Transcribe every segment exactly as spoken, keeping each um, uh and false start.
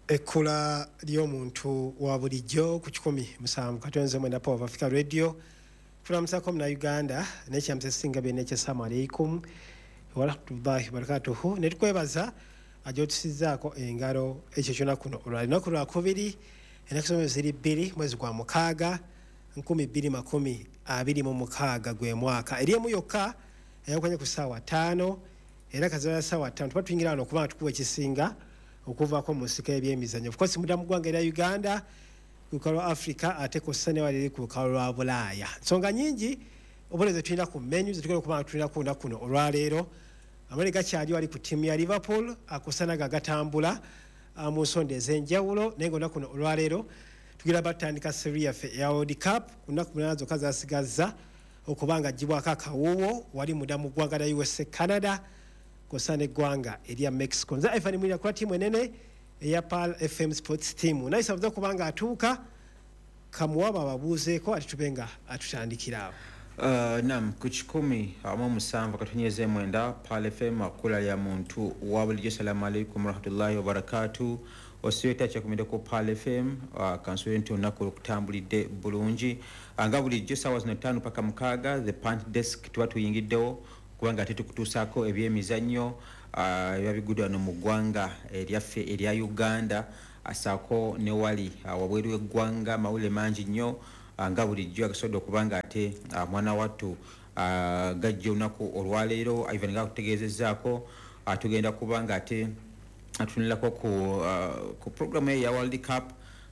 Ekula ly'omuntu wa bulijjo ku kikumi musanvu katonze mwenda Power of Africa Radio tulamusako na Uganda n'ekyamsa singa bene ky'assalamu alaikum wa rahmatullahi wa barakatuhu ne tukwebaza ajotusizaako engalo ekyo kyona kuno olwalinaku lwa kubiri ennaku ziri bbiri mwezi gwa mukaaga nkumi bbiri makumi abiri mu mukaaga gwe mwaka eriemu yokka eyakwanye ku ssaawa ttaano era kazala ssaawa ttaano tuba tuyingira wano okuba tukuwa ekisinga okuvaako mu nsiko y'ebyemizannyo of course mudamu ggwanga erya Uganda ku lukalu lwa Africa ate kossa ne wali ku lukalu lwa Bulaaya nsonga nyingi obulezo tulina ku menu zetugenda okuba tulina ku lunaku kuno olwaleero amale gakyali wali ku ttiimu ya Liverpool akosana gagatambula mu nsonda ez'enjawulo naye nga olunaku kuno olwaleero tugenda batandika series yaffe ya World Cup ku nnaku munaana zokka zasigazza okuba nga aggyibwako akawuuwo wali mudamu ggwanga lya U S A Canada kosana eggwanga erya Mexico nza Ivan Mwina kwa timu enene eya Pal F M Sports Team naye sabuza kubanga atuuka kamuwaba ababuuzeeko ati tubenga atutandikira awo. Uh, nam ku kikumi amu musanvu katunyeze mwenda Pal F M akula ya muntu wa bulijjo assalamu alaikum warahmatullahi wabarakatuh osiyeta kyakumide ku Pal F M uh, kansule nti olunaku olukutambulidde bulungi nga bulijjo ssaawa zino ttaano paka mukaaga the pant desk tuba tuyingiddewo kubanga ate tukutuusaako ebyemizannyo ebiba bigudde wano mu ggwanga eryaffe erya Uganda asaako ne wali wabweru w'eggwanga mawulire mangi nnyo nga bulijjo agasobodde okuba nga ate mwana wattu gajja olunaku olwaleero Ivan nga akutegeezezzaako tugenda kuba nga ate atunulako ku ku programu ya World Cup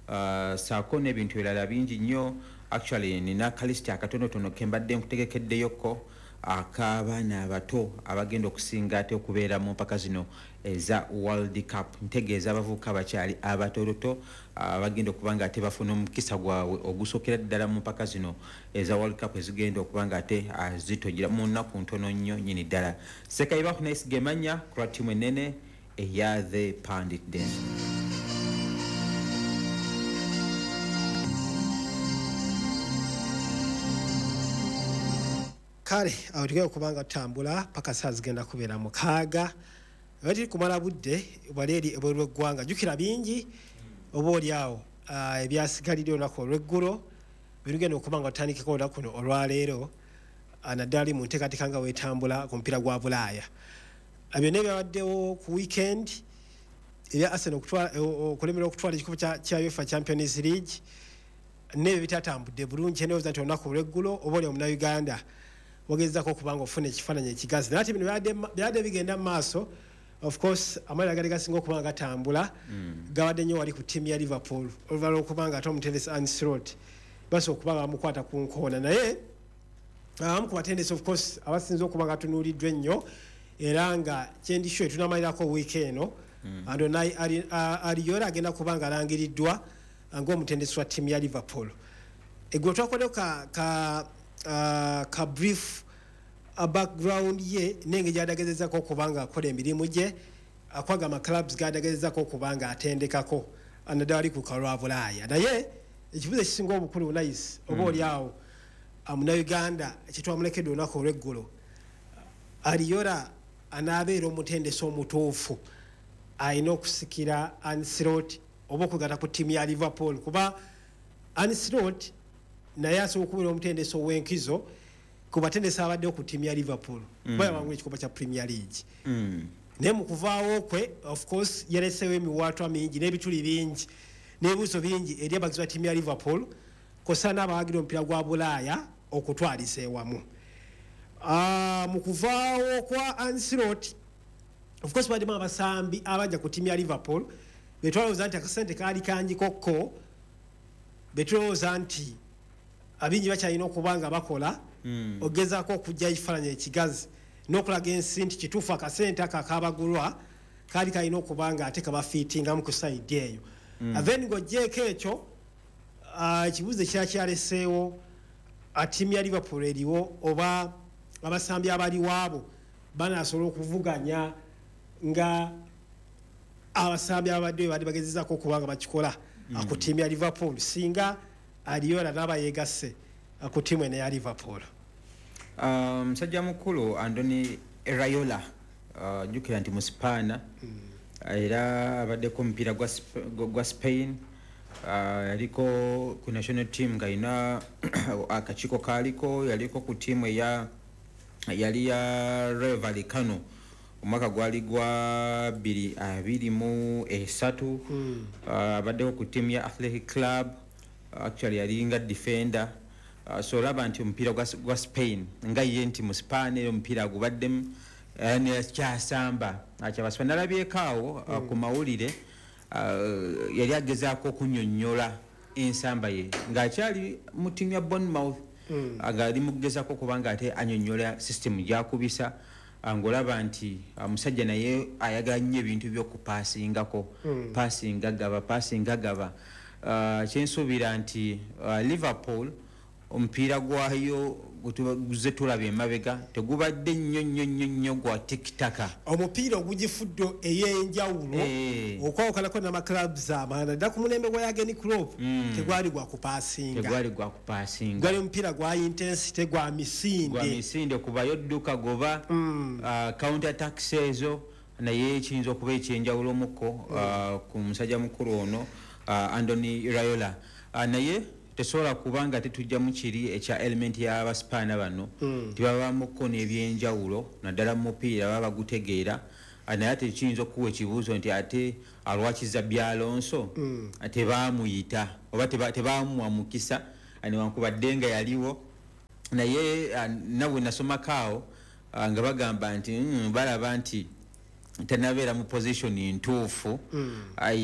saako n'ebintu ebirala bingi nnyo actually nina kalisiti akatonotono ke mbadde nkutegekeddeyoko akabaana abato abagenda okusinga ate okubeera mu mpaka zino eza World Cup ntegeeza abavubuka abakyali abatoloto abagenda okuba nga ate bafuna omukisa gwabwe ogusookera ddala mu mpaka zino eza World Cup ezigenda okuba nga ate zitogira mu nnaku ntono nnyo nnyini ddala Sekayiba Nice Gemanya ku lwa ttiimu ennene eya The Pandit Dance. Kale awo tugenda okubanga tutambula paka saa zigenda kubeera mukaaga era tiri kumala budde wali eri ebweru w'eggwanga jjukira bingi oba oli awo ebyasigalidde olunaku olw'eggulo birugenda okuba nga tutandikeko olunaku kuno olwaleero naddala mu nteekateeka nga weetambula ku mupiira gwa Bulaaya byonna ebyabaddewo ku weekend ebya Arsenal okulemerera okutwala ekikubo kya UEFA Champions League n'ebyo bitatambudde bulungi ndowooza nti olunaku olw'eggulo oba oli omunnayuganda wagezako okubanga ofuna ekifaananyi ekigazi naye ate bino byabadde bigenda mu maaso of course amalira gali gasinga okuba nga gatambula gabadde nnyo wali ku ttiimu ya Liverpool oluvannyuma okubanga ate omutendesi Ancelotti basobola okuba nga bamukwata ku nkoona naye abamu ku batendesi of course abasinza okuba nga tunuuliddwa ennyo era nga kyendisho tunamalirako wiiki eno Adonai Ariola agenda kuba nga alangiriddwa ng'omutendesi wa ttiimu ya Liverpool eggulo twakolewo ka ka Uh, ka brief a background ye nenge gyadagezezako okubanga akola emirimu gye akwaga ama clubs gadagezezako okubanga atendekako anaddala ali ku kalwa Bulaaya naye ekibuzo ekisinga obukulu nice oba oli awo Munnayuganda ekitwamulekedde olunaku olw'eggulo Ariola anaabeera omutendesi omutuufu alina okusikira Ancelotti oba okugatta ku ttiimu ya Liverpool kuba Ancelotti naye asobola okubeera omutendesi ow'enkizo ku batendesi abaddewo ku ttiimu ya Liverpool kuba yawangula ekikopo kya Premier League naye mu kuvaawo kwe of course yaleseewo emiwaatwa mingi n'ebituli bingi n'ebibuuzo bingi eri abagizi ba ttiimu ya Liverpool kosa n'abawagira omupiira gwa Bulaaya okutwalisa ewamu mu kuvaawo kwa Ancelotti of course baddemu abasambi abajja ku ttiimu ya Liverpool betwalowooza nti akasente kaali kangikokko betulowooza nti abingi bakyalina okuba nga bakola ogezaako okujja ekifaananyi ekigazi n'okulaga ensi nti kituufu akasente ako akaabagulwa kaali kalina okuba nga ate kabafiitingamu ku sayidi eyo then ng'oggyeko ekyo ekibuuzo ekirala kyaleseewo ttiimu ya Liverpool eriwo oba abasambi abaliwo abo banaasobola okuvuganya nga abasambi abaddeyo baali bagezezzaako okuba nga bakikola ku ttiimu ya Liverpool singa Ariola naba yegasse ku ttiimu eno ya Liverpool. Musajja mukulu Andoni Raiola jjukira nti mu Sipaana era abadde ku mpira gwa Sp- gwa Spain uh, yaliko ku national team nga ina akakiiko kaliko yaliko ku team eya yali ya Rayo Vallecano omwaka gwali gwa bbiri abiri mu esatu Mm. uh, abaddeko ku team ya Athletic Club uh, actually yali nga defender uh, so olaba nti omupiira gwa, gwa Spain nga ye nti mu Spain omupiira gubaddemu uh, nekyasamba akyabasipa nalabyeko awo uh, ku mawulire uh, yali agezaako okunyonnyola ensamba ye ng'akyali mu team ya Bournemouth mm. nga ali mugezako kubanga ate anyonnyola system gyakubisa ngolaba nti omusajja naye ayagala nnyo ebintu by'okupaasingako mm. passing agaba passing agaba uh, kyensuubira nti uh, Liverpool omupiira gwayo guze tulaba emabega tegubadde nnyo nnyo nnyo nnyo gwa tiktaka omupiira ogugifuddo ey'enjawulo hey. okwawukanako n'amaclubs amaana ddala ku mulembe gwa Jurgen Klopp mm. tegwali gwa kupaasinga tegwali gwa kupaasinga gwali omupiira gwa intensity gwa misinde gwa misinde kubayo dduka goba mm. uh, counter attacks ezo naye kiyinza okuba ekyenjawulo omukko mm. uh, ku musajja mukulu ono uh, Andoni Raiola uh, naye tesobola kubanga tetujja mu kiri ekya element y'abaspaana bano mm. tibabamukko n'ebyenjawulo naddala mu mupiira baba bagutegeera naye ate kiyinza okuwa ekibuuzo nti ate alwakiza Byalonso mm. tebaamuyita oba tebamuwa mukisa newankubadde nga yaliwo naye nabwe nasomako awo nga bagamba nti mm, balaba nti tanabeera mu position ntuufu mm.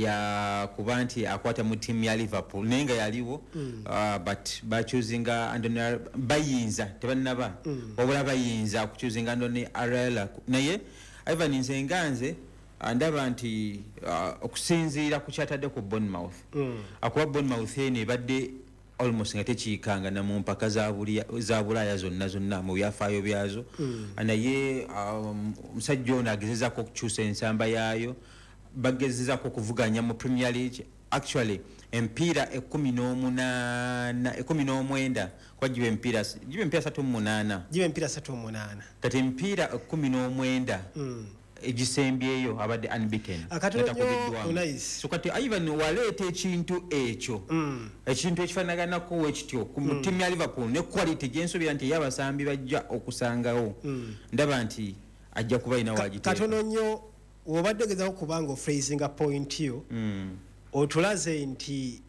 ya kuba nti akwata mu team ya Liverpool naye nga yaliwo mm. uh, but bachuzinga Andoni bayinza tebannaba mm. wabula bayinza okuchuzinga Andoni Raiola naye Ivan Nzenganze ndaba nti uh, okusinziira ku kyatadde ku Bournemouth mm. akuba Bournemouth ene badde almost nga tekiikanga na mu mpaka za Bulaya zonna zonna mu byafaayo byazo mm. naye omusajja um, ono agezezaako okukyusa ensamba yaayo bagezezaako okuvuganya mu Premier League actually empiira ekumi n'omunaana ekumi n'omwenda kuba giba empiira giba empiira satu mu munaana giba empiira satu mu munaana kati empiira ekumi n'omwenda mm. egisembyeyo abadde unbeaten akatonyo nice so kati Ivan waleeta ekintu ekyo mm. ekintu ekifaanaganako wekityo ku mm. timu ya Liverpool ne quality gyensobera nti yabasambi bajja okusangawo mm. ndaba nti ajja kuba ina wagiteeka katono nnyo obadde gezaako kubanga ofrasinga point yo mm. otulaze nti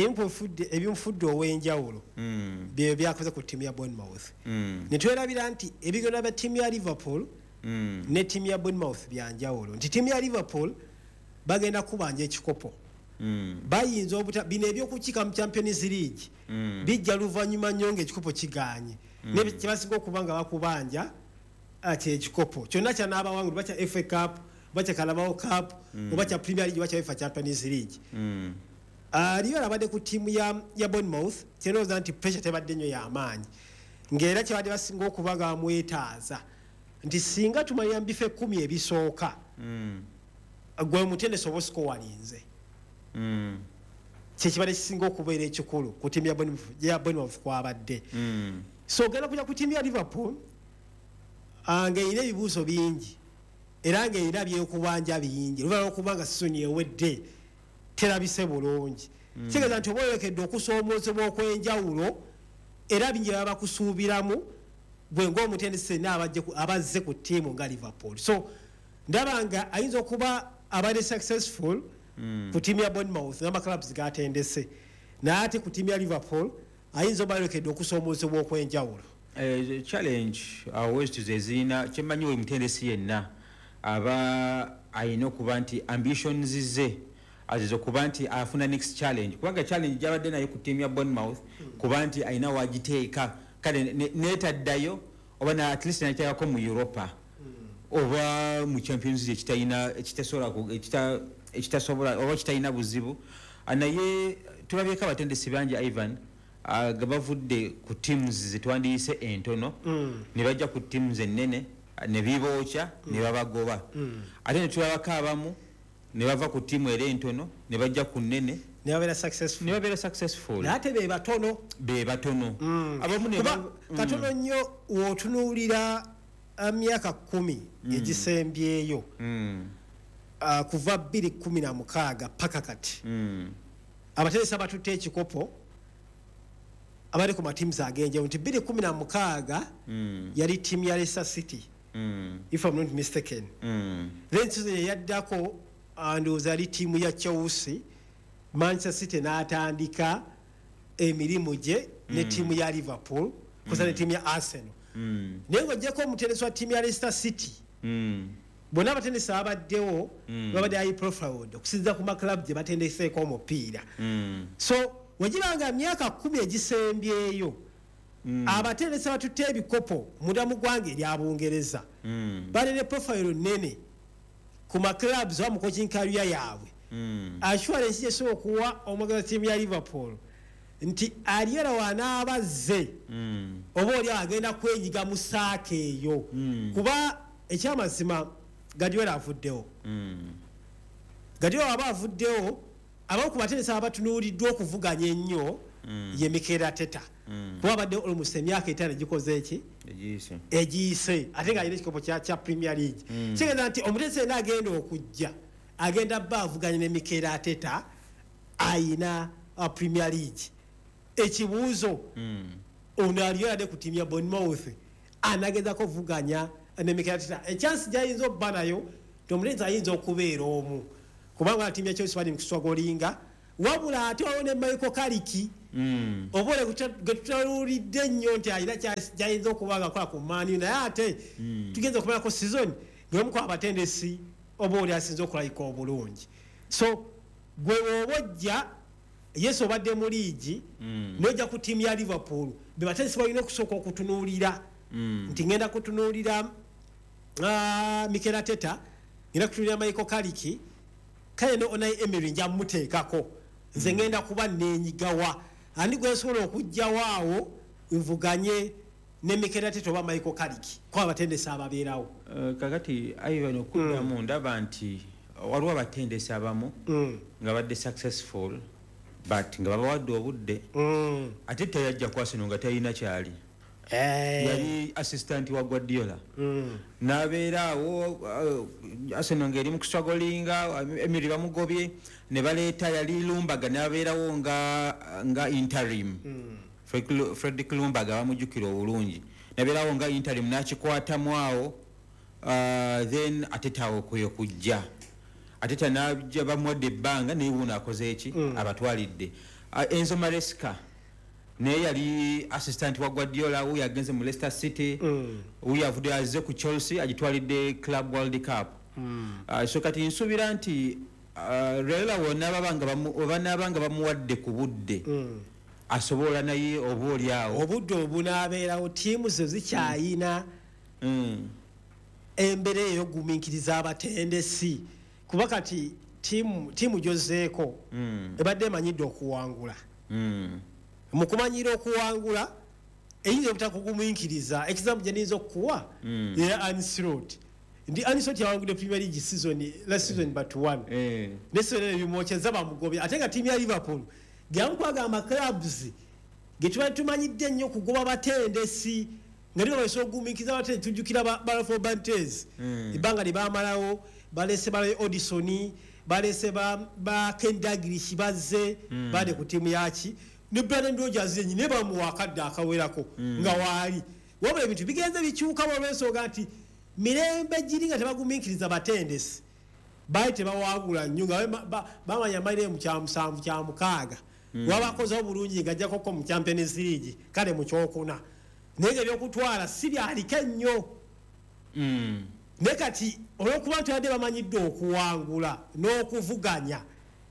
ebimufudde ow'enjawulo mm. bye byakoze ku timu ya Bournemouth mm. ne twerabira nti ebigenda bya timu ya Liverpool Mm. ne timu ya Bournemouth byanjawulo nti timu ya Liverpool bagenda kubanja ekikopo mm. bayinza obuta bino ebyokukika mu Champions League mm. bijja luvannyuma nnyo ng'ekikopo kiganye mm. ne kyebasinga okubanga bakubanja ati ekikopo kyonna kyanaabawangulu bakya F A Cup bakya Carabao Cup mm. oba kya Premier League bakya UEFA Champions League mm. aliyo uh, abadde ku timu ya, ya Bournemouth kyenooza nti pressure tebadde nnyo y'amaanyi ng'era kyebadde basinga okubaga amwetaaza nti singa tumanya mbife kumi ebisooka mm. gwe mutendesi oba osiko walinze mm. kyekibadde kisinga okubeera ekikulu ku timu ya Bournemouth kwabadde mm. so ogenda kuja ku timu ya Liverpool ng'erina ebibuuzo bingi era ng'erina byekubanja bingi lubalaba okubanga sizoni ewedde terabise bulungi mm. kitegeeza nti oba oyolekedde okusoomoozebwa okw'enjawulo era bingi baba bakusuubiramu bwe ng'omutendesi abazze ku ttiimu nga Liverpool so ndabanga ayinza okuba abadde successful mm. ku ttiimu ya Bournemouth n'amaclubs gatendese naye ate ku ttiimu ya Liverpool ayinza oba yolekedde okusoomoozebwa okw'enjawulo uh, challenge always uh, tuzezina kyemmanyi we mutendesi yenna aba ayina okuba nti ambitions ze azizo kuba nti afuna next challenge kubanga challenge gyabadde naye ku ttiimu ya Bournemouth mm. kuba nti ayina wagiteeka kale netaddayo oba na at least nakyako mu Europa mm. oba mu Champions League ekitayina ekitasobola ekitasobola oba kitayina buzibu naye tulabyeko abatendesi bangi Ivan uh, gabavudde ku teams zetwandiyise entono mm. ne bajja ku teams ennene ne bibookya mm. ne babagoba mm. ate ne tulabako abamu ne bava ku tiimu era entono ne bajja ku nnene ne babera successful ne babera successful ate be batono be batono mm. abamu ne ba mm. katono nnyo wotunuulira emyaka kumi mm. egisembyeyo mm. uh, kuva bbiri kumi na mukaaga paka kati mm. abateresa batutte ekikopo abali ku matiimu agenjewo nti bbiri kumi na mukaaga mm. yali tiimu ya Leicester City mm. if I'm not mistaken mm. then season yaddako ndowooza yali tiimu ya Chelsea Manchester City n'atandika emirimu gye mm. ne tiimu ya Liverpool kusa mm. ne tiimu ya Arsenal mm. naye ng'oggyeko omuteresi wa tiimu ya Leicester City mm. bonna abatendesi abaddewo mm. babadde high profile okusinziira ku maklabu gye batendeseeko omupiira mm. so wegibanga myaka kumi egisembyeyo mm. abatendesi batutte ebikopo munda mu ggwanga erya Bungereza mm. bali ne profile nene ku maclubs oba mu coaching career yaabwe mm. assurance yesobola okuwa omwagaza tiimu ya Liverpool nti Ariola wanaabazze mm. oba oli agenda kwenyiga mu saaka eyo mm. kuba ekyamazima Guardiola avuddewo mm. Guardiola aba avuddewo aba ku bateresa abatunuuliddwa okuvuganya ennyo mm. ye Mikel Arteta mm. kuba abadde almost emyaka etaano gikoze eki egiyise egiyise ate nga alina ekikopo kya, kya Premier League mm. kigenda nti omuteresa yena agenda okujja agenda bba avuganya ne Mikel Arteta ayina a Premier League ekibuuzo mm. ono aliyode ku tiimu ya Bournemouth anagezako okuvuganya ne Mikel Arteta echance gyayinza obba nayo tomulenzi ayinza okubeera omu kubanga tiimu ya Chelsea bali mu kuswagolinga wabula ate wawo ne Michael Carrick mm. obole getutawulidde nnyo nti ayina gyayinza okubanga akola ku Man U naye ate mm. tugenza okumalako season ng'omu ku abatendesi oba oli asinza okulayika obulungi so gwe woba ojja Yesu obadde mu liigi mm. n'ojja ku tiimu ya Liverpool be batendesi balina okusooka okutunuulira mm. nti ngenda kutunuulira uh, Mikel Arteta ngenda kutunuulira Michael Carrick kale no Unai Emery nja muteekako nze ngenda kuba nenyigawa ani gwe nsobola okujja waawo nvuganye ne Mikel Arteta oba Michael Carrick kwa abatendesi ababeerawo uh, kakati Ivan okuddamu mm. ndaba nti waliwo abatendesi abamu mm. nga badde successful but nga babawadde obudde mm. ate teyajja ku Arsenal nga talina kyali eh. yali assistant wa Guardiola mm. nabeeraawo uh, Arsenal ng'eri mu kuswagolinga Emery bamugobye ne baleeta yali Lumbaga nabeerawo nga, nga interim mm. Fred, Fred Lumbaga bamujjukira obulungi nabeerawo nga interim n'akikwatamu awo uh, then Arteta kweyo kujja Arteta n'ajja bamuwadde ebbanga naye wuno akoze eki mm. abatwalidde uh, Enzo Maresca naye yali assistant wa Guardiola uyo agenze mu Leicester City mm. uyo avudde azze ku Chelsea agitwalidde Club World Cup mm. uh, so kati nsubira nti uh, Raila wonna babanga babanabanga bamuwadde ku budde mm. asobola naye oba oli awo obudde obunaabeerawo tiimu zo zikyayina mm. embera eyo gumiikiriza abatendesi kuba kati tiimu tiimu gyozeeko mm. ebadde emanyidde okuwangula mm. mu kumanyira okuwangula eyinza obutakugumiikiriza ekizamu gye niyinza okukuwa mm. era Ancelotti ndi Ancelotti yawangudde Premier League season last season mm. but one eh. ne season ebimwokyeza bamugobye ate nga tiimu ya Liverpool gyamukwaga amaclubs getubali tumanyidde ennyo okugoba batendesi nga liwo basobola okugumiikiriza abatendesi tujjukira Balfour Bantez mm. ebbanga lye baamalawo balese balayo Odisoni balese ba, ba Ken Dalglish bazze mm. bade ku tiimu yaki ne Brendan Rodgers yennyini bamuwa akadde akawerako mm. nga waali wabula ebintu bigenze bikyuka olw'ensonga nti mirembe giri nga tebagumiikiriza batendesi baali tebawangula nnyo nga bamanya malire mu kya musanvu kya mukaaga mm. wabakozeho bulungi nga ajjakoko mu Champions League kale mu kyokuna naye nga ebyokutwala si byaliko ennyo mm. ne kati olw'okuba nti badde bamanyidde okuwangula n'okuvuganya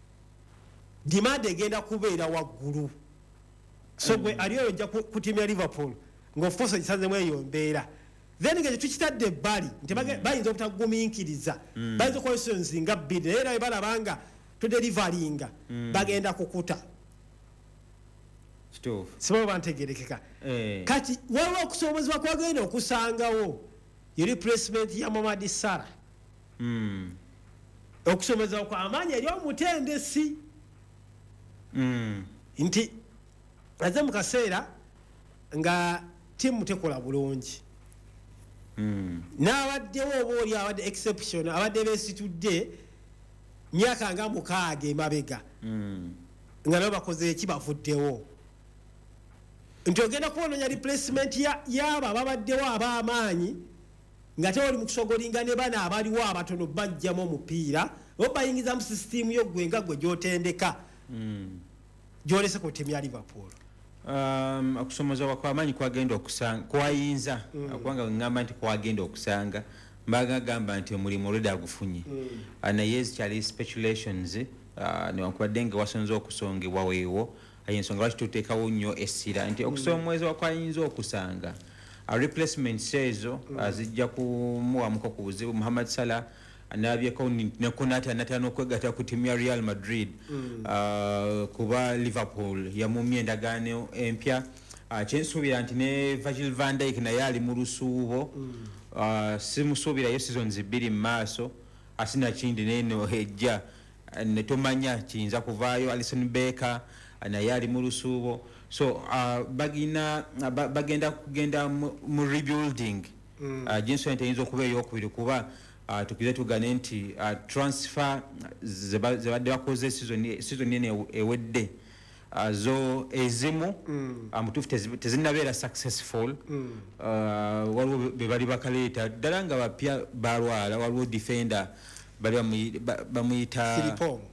dimande egenda kubeera waggulu so gwe mm. aliyo ojja ku tiimu ya Liverpool ng'of course egisazemu eyo mbeera then nga tekitadde ebbali nti mm. bayinza obutagumiikiriza mm. bayinza okukola seasons nga bbiri naye era bwe balabanga todelivaringa mm. bagenda kukuta siba bantegerekeka eh. kati waliwo okusoomozebwa kwagenda okusangawo ye replacement ya Mohamed Salah mm. okusomeza kwa amaanyi eri omutendesi mm. nti aze mu kaseera nga tiimu tekola bulungi mm. n'abaddewo oba oli abadde exception abadde beesitudde myaka nga mukaaga emabega mm. nga nabo bakoze eki bavuddewo nti ogenda kubononya replacement y'abo ababaddewo ab'amaanyi nga te oli mu kusogolinga ne bana abaliwo abatono bajjamu omupiira oba bayingiza mu sisitimu yo gwe nga gwe gy'otendeka gy'olese ku ttiimu ya Liverpool. Um, okusomozebwa kw'amaanyi kwagenda okusanga kwayinza kubanga ngamba nti kwagenda okusanga mbagamba nti omulimu olwedda agufunye naye ezikyali speculations newankubadde nga wasonze okusongebwa weewo ayensonga lwaki tuteekawo nnyo essira nti okusomozebwa kwayinza okusanga replacements ezo zijja kumuwamuko ku buzibu. Muhammad Salah anabyeko ne Konate anatana okwegata ku ttiimu ya Real Madrid kuba Liverpool yamumye endagaano empya kyensuubira nti ne Virgil van Dijk naye ali mu lusuubo simusuubirayo seasons bbiri mu maaso asina kindi neno ejja ne tomanya kiyinza kuvaayo. Alisson Becker naye ali mu lusuubo so uh, bagina uh, bagenda kugenda mu rebuilding jinsi entayinza okuba eyokubiri kuba uh, tukize tugane nti uh, transfer zebadde bakoze season ene ewedde uh, zo ezimu mutuufu tezinabeera successful waliwo bebali bakaleeta ddala nga bapya balwala. Waliwo defender bali bamuyita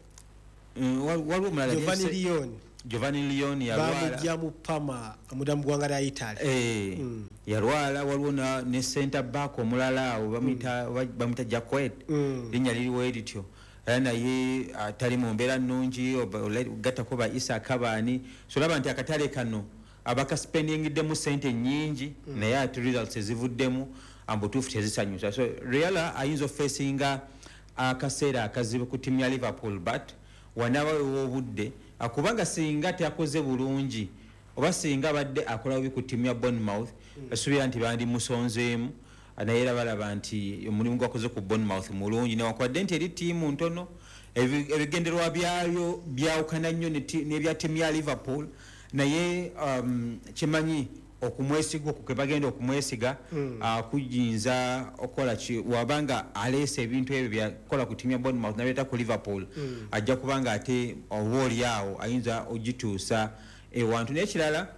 waliwo mulala Giovanni Leone yalwala bamujja mu Parma mudamu gwanga lya Italy eh mm. yalwala waliwo ne center back omulala awo bamita mm. bamita Jacquet mm. linya liliwo edityo era naye atali mu mbeera nnungi gattako ba Isa Kabani so laba nti akatale kano abaka spendingidemu sente nnyingi mm. naye ati results ezivuddemu ambutuufu tezisanyusa so Real ayinza facinga akaseera akazibu ku ttiimu ya Liverpool but wanaaba obudde akubanga singa teakoze bulungi oba singa badde akola bubi ku ttiimu ya Bournemouth basuubira nti bandi musonzeemu naye era balaba nti omulimu gwakoze ku Bournemouth mulungi newankubadde nti eri ttiimu ntono ebigendererwa byayo byawukana nnyo n'ebya ttiimu ya Liverpool naye um, kimanyi okumwesiga okwo bagenda okumwesiga mm. uh, kujinza okola ki wabanga aleese ebintu ebyo byakola ku ttiimu ya Bournemouth nabeta ku Liverpool mm. ajja kubanga ate obooli awo ayinza ogituusa ewantu n'ekirala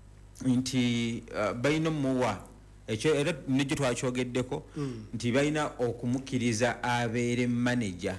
nti uh, balina omuwa ekyo era nejjo twakyogeddeko mm. nti balina okumukkiriza abeere manager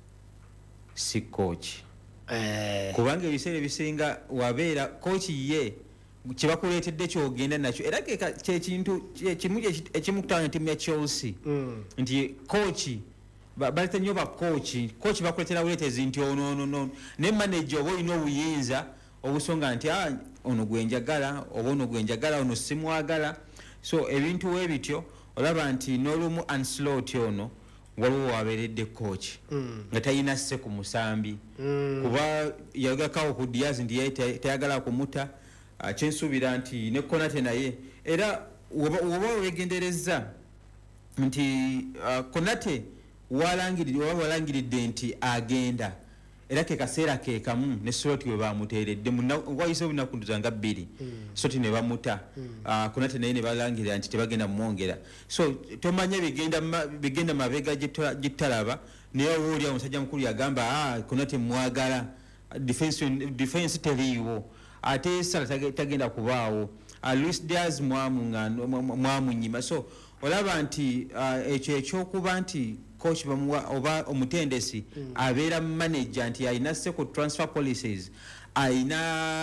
si coach eh. kubanga ebiseera ebisinga wabeera coach ye kibakuleetedde kyogenda nakyo era kyekintu kimu ekimukutana ttiimu ya Chelsea mm. nti kochi baleta nnyo bakochi kochi bakuleetera buleetezi nti onoonono ne manager oba olina obuyinza obusonga nti ah, ono gwenjagala oba ono gwenjagala ono simwagala so ebintu webityo olaba nti n'olumu Ancelotti ono waliwo wabeeredde kochi mm. nga talina sse ku musambi mm. kuba yagakawo ku Diaz nti tayagala kumuta Uh, kyensuubira nti ne Konate naye era oba wegendereza nti uh, Konate walangiridde oba walangiridde nti agenda era ke kaseera ke kamu ne Slot we bamuteeredde wayise bunaku nduzanga bbiri mm. Slot ne bamuta mm. uh, Konate naye ne balangirira nti tebagenda mumwongera so tomanya bigenda ma, bigenda mabega gitalaba naye oli omusajja mukulu yagamba ah Konate mwagala defense defense teriiwo ate sala tagenda kubaawo Luis Diaz mwamunyima so olaba nti ekyo ekyokuba nti coach bamuwa oba omutendesi mm. abeera manager nti alina se ku transfer policies alina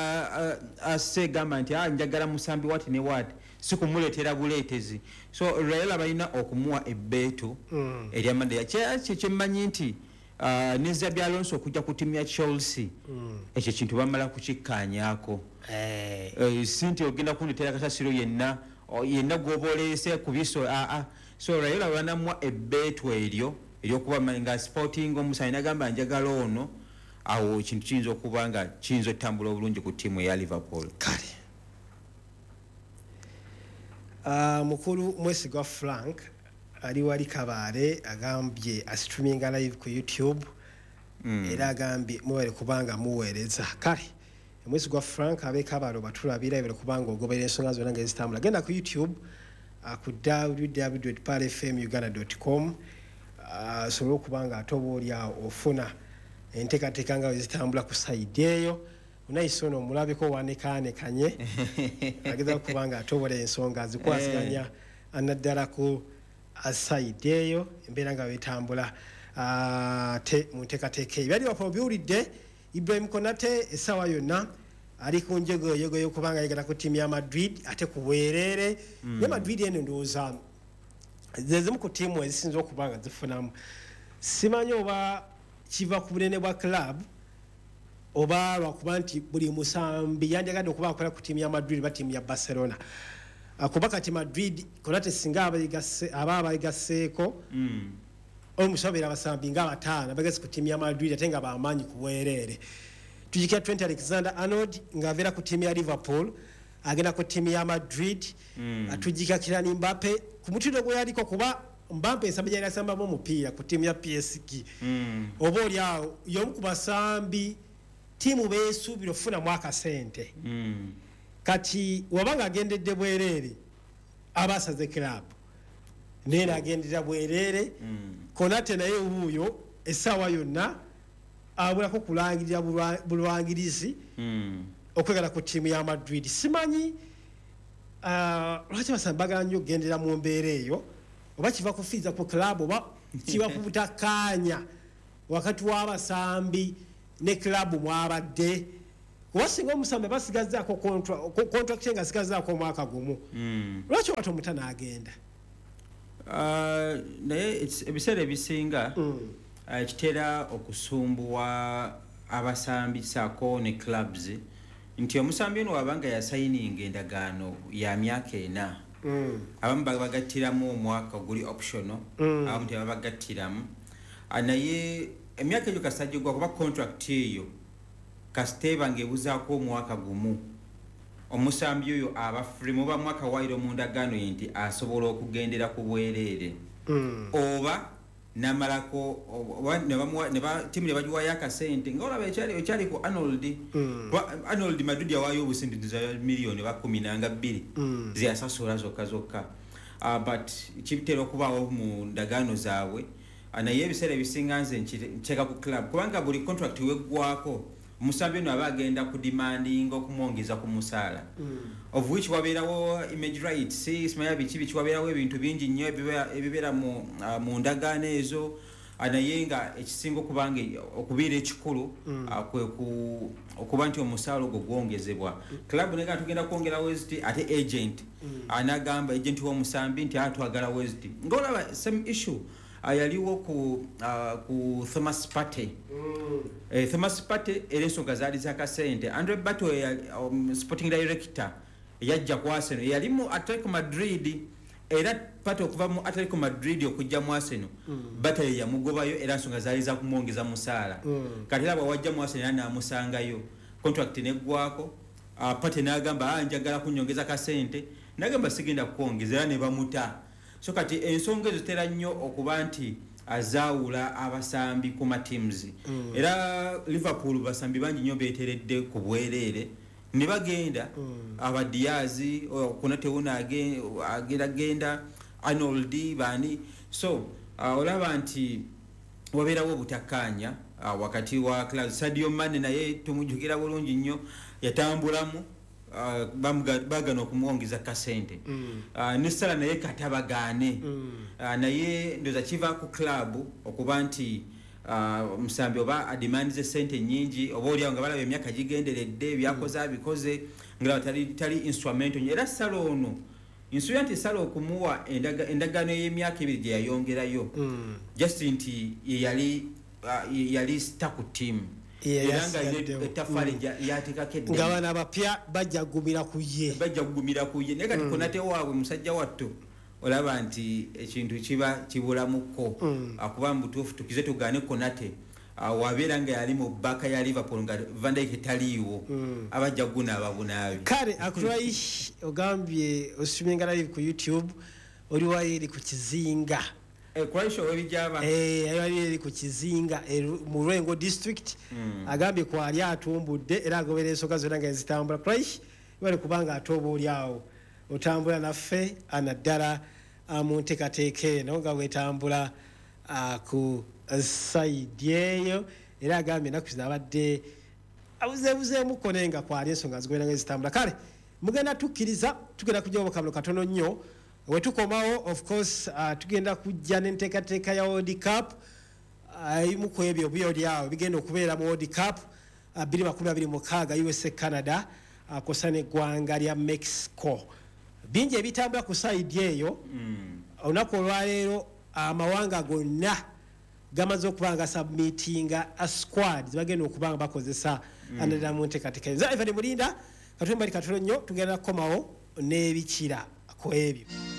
asegamba nti njagala musambi wati ne wati sikumuleetera buleetezi so Real balina okumuwa ebbeetu mm. erya manager kyekyemanyi nti Uh, neza byalonso okujja ku ttiimu ya Chelsea mm. ekyo kintu bamala kukikkaanyaako eh uh, sinti ogenda kunetera kasasiro yenna yenna gwoboleese ku biso a a so Raila banamwa ebbeetu eryo eryokuba nga Sporting omusayi nagamba njagala ono awo ekintu kiyinza okuba nga kiyinza otambula obulungi ku ttiimu ya Liverpool kale uh, mukulu mwesigwa Frank ali wali Kabale agambye streaming live ku YouTube mm. era agambye muwere kubanga muweereza kale mwezi gwa Frank abe Kabale batulabira ebere kubanga ogobera ensonga zonna ngezitambula genda ku YouTube uh, ku w w w dot pal f m uganda dot com uh, so kubanga atobo lya ofuna enteekateeka nga zitambula ku side eyo unayise ono omulabeko wanekaanekanye ageza kubanga atobola ensonga zikwasiganya anaddala ku side eyo embeera nga wetambula te mu nteekateeka eyo byali bafo biwulidde Ibrahim Konate essaawa yonna ali ku njegoyego y'okubanga ayagala ku ttiimu ya Madrid ate ku bwereere ne Madrid eno ndowooza zezimu ku ttiimu ezisinza okuba nga zifunamu simanyi oba kiva ku bunene bwa club oba lwakuba nti buli musambi yandiyagadde okuba akola ku ttiimu ya Madrid ba ttiimu ya Barcelona kuba kati Madrid Konate singa aba abayigaseeko omusabira abasambi nga bataano bagezi ku ttiimu ya Madrid ate nga bamaanyi ku bwereere tujikira Trent Alexander-Arnold ng'abeera ku ttiimu ya Liverpool agenda ku ttiimu ya Madrid atujika Kylian Mbappe ku mutindo gwe yaliko kuba Mbappe ensamba gyali asambamu omupiira ku ttiimu ya P S G oba oli awo y'omu ku basambi ttiimu beesuubira okufunamu akasente kati wabanga agendedde bwereere aba asaze club naye n'agendera bwereere Konate naye wuuyo essaawa yonna abulako kulangirira bulwangirizi okwegala ku ttiimu ya Madrid simanyi lwaki basambi bagala nnyo okugendera mu mbeera eyo oba kiva kufiiza ku club oba kiva ku butakkaanya wakati w'abasambi ne club mwabadde kuba singa omusambi basigazaako contract nga asigazaako omwaka gumu lwaki wati omuta n'agenda naye ebiseera ebisinga kitera okusumbuwa abasambi saako ne clubs nti omusambi ono wabanga yasayininga endagaano ya myaka ena abamu babagattiramu omwaka guli optional abamu tebabagattiramu naye emyaka egyo kasajjagwa kuba contract eyo kasiteba ng'ebuzaako omwaka gumu omusambi oyo aba free muba mwaka wairo mu ndagaano ye nti asobola okugendera ku bwereere oba namalako tiimu ne bagiwayo akasente nga olaba ekyali ku Arnold Arnold Madrid yawaayo obusente za miliyoni bakumi nanga bbiri zeyasasula zokka zokka but kibitera okubaawo mu ndagaano zaabwe naye ebiseera ebisinga nze nkyeka ku club kubanga buli contract weggwako omusambi ono aba agenda ku demanding okumwongeza ku musaala of which wabeerawo image rights simanya biki biki wabeerawo ebintu bingi nnyo ebibeera mu ndagaano ezo naye nga ekisinga okubanga okubeera ekikulu okuba nti omusaala ogwo gwongezebwa club nega tugenda kwongera weziti ate agent anagamba agent w'omusambi nti atwagala weziti ng'olaba same issue ayaliwo ku ku Thomas Partey eh Thomas Partey elensonga zaali zakasente Andre Bato sporting director yajja ku Arsenal yali mu Atletico Madrid era Partey okuva mu Atletico Madrid okujja mu Arsenal Bato yamugobayo era nsonga zaali za kumwongeza musaala kati laba wajja mu Arsenal n'amusangayo contract neggwako Partey n'agamba anjagala kunyongeza kasente n'agamba sigenda kukwongeza ne bamuta so kati ensonga ezo zitera nnyo okuba nti azaawula abasambi ku mateams mm. era Liverpool basambi bangi nnyo beeteredde ku bwereere ne bagenda mm. aba Diaz Konate wona agenda genda Arnold bani so uh, olaba nti wabeerawo obutakkaanya uh, wakati wa club Sadio Mane naye tumujjukira bulungi nnyo yatambulamu Uh, bagana okumwongeza kasente mm. uh, nesala naye katabagane mm. uh, naye ndoza kiva ku club okuba nti uh, musambi oba ademandize sente nyingi oba oli nga balaba emyaka gigenderedde byakoze abikoze nga tali tali instrumento era salo ono insuya nti salo okumuwa endaga endagano y'emyaka ebiri gye yayongerayo mm. just nti yali uh, yali stuck ku team nga bana abapya bajja kugumira ku ye bajja kugumira ku ye naye kati Konate waabwe musajja watto olaba nti ekintu kiba kibulamuko akuba mutuufu tukize tugaane Konate wabeera nga yali mu bbaka ya Liverpool nga Van Dijk taliiwo abajja kuguna ababunaabi kale akutwayi ogambye osiminga live ku YouTube oli waayiri ku kizinga Eh kwaisho webijaba eh ayali ku kizinga mu Lwengo district mm. agambye kwa ali atumbudde era agobera ensoka zonna nga zitambula kwaish bali kubanga atoba oli awo otambula naffe anaddala mu nteekateeka eno nga wetambula ku side eyo era agambye ennaku zino abadde abuzeebuzeemu konenga kwali ensonga zigenda nga zitambula kale mugenda tukkiriza tugenda kujja obukabalo katono nnyo wetukomawo of course uh, tugenda kujja n'enteekateeka ya World Cup ebimu uh, ku ebyo byolyawo bigenda okubeera mu World Cup uh, bbiri makumi abiri mu mukaaga U S A Canada uh, kosa n'eggwanga lya Mexico bingi ebitambula ku sayidi eyo olunaku mm. olwaleero amawanga gonna gamaze okuba nga submittinga a squad zibagenda okuba nga bakozesa mm. anadala mu nteekateeka ezo Ivan Mulinda katumba katono nnyo tugenda kukomawo n'ebikira ku ebyo